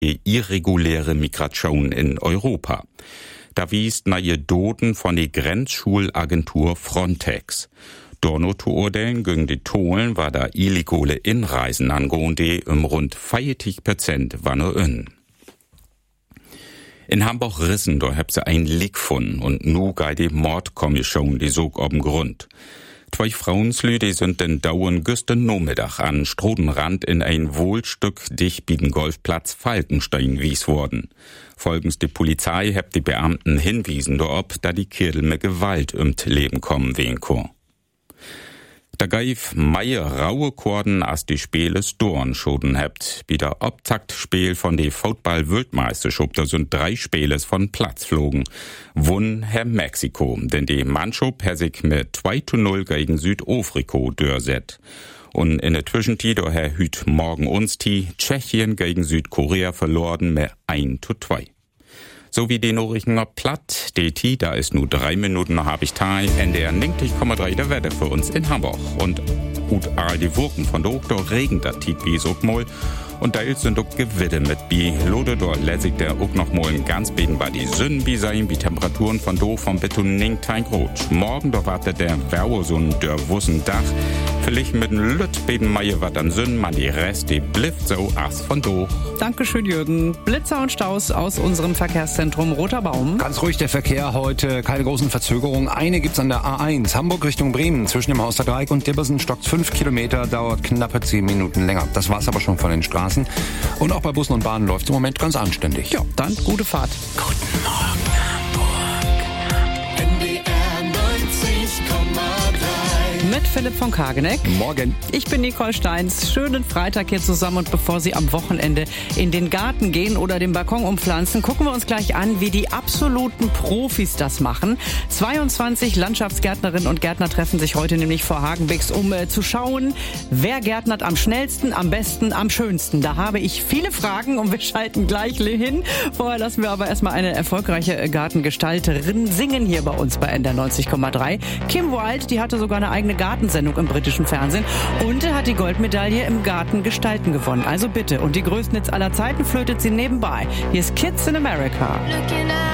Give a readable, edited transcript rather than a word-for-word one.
irreguläre Migration in Europa. Da wies neue Daten von der Grenzschulagentur Frontex. Dorno zu urteilen gegen die Tolen war da illegale Inreisen angehen, die rund 40% waren in. In Hamburg-Rissen, da habt sie ein Leak gefunden und nu geht die Mordkommission, die sog ob'n Grund. 2 Frauenslü, sind den dauern güsten Nachmittag an Strodenrand in ein Wohlstück dicht bei den Golfplatz Falkenstein wies worden. Folgens die Polizei hebt die Beamten hinwiesen darauf, da die Kirtel mit Gewalt Leben kommen wen ko. Da geif Meier raue Korden as die Spiele Dorn schoden hebt. Bei der Optaktspiel von die Football-Weltmeisterschaft, da sind 3 Spiele von Platz flogen. Wun Herr Mexiko, denn die Mannschaft hat sich mit 2:0 gegen Südafrika durchset. Und in der Zwischenzeit da Herr Hüt morgen uns die Tschechien gegen Südkorea verloren mit 1:2. So wie die Nachrichten auf Platt, DT, da ist nur 3 Minuten noch hab ich Teil, NDR 90,3 der Wetter für uns in Hamburg. Und gut, all die Wurken von der Okto regnet das Tiet wie so mal. Und da sind auch Gewitter mit bi. Lode dort lässig der auch noch mal ganz beten bei die Sünden wie sein, wie Temperaturen von do vom Beton ning tein rot. Morgen da wartet der Werwo so ein der wussen Dach. Vielleicht mit einem Lütbeten Meier wat dann Sünden, man die Rest, die blifft so ass von do. Dankeschön, Jürgen. Blitzer und Staus aus unserem Verkehrszentrum Roter Baum. Ganz ruhig der Verkehr heute, keine großen Verzögerungen. Eine gibt's an der A1, Hamburg Richtung Bremen. Zwischen dem Haus der Dreieck und Dibbersen stockt 5 Kilometer, dauert knappe 10 Minuten länger. Das war's aber schon von den Straßen. Und auch bei Bussen und Bahnen läuft's im Moment ganz anständig. Ja, dann gute Fahrt. Guten Morgen, Hamburg. NDR 90,3. Mit Philipp von Kageneck. Morgen. Ich bin Nicole Steins. Schönen Freitag hier zusammen. Und bevor Sie am Wochenende in den Garten gehen oder den Balkon umpflanzen, gucken wir uns gleich an, wie die absoluten Profis das machen. 22 Landschaftsgärtnerinnen und Gärtner treffen sich heute nämlich vor Hagenbecks, um zu schauen, wer gärtnert am schnellsten, am besten, am schönsten. Da habe ich viele Fragen und wir schalten gleich hin. Vorher lassen wir aber erstmal eine erfolgreiche Gartengestalterin singen hier bei uns bei NDR 90,3. Kim Wilde, die hatte sogar eine eigene Gartensendung im britischen Fernsehen und hat die Goldmedaille im Garten gestalten gewonnen. Also bitte. Und die größten Hits aller Zeiten flötet sie nebenbei. Hier ist Kids in America.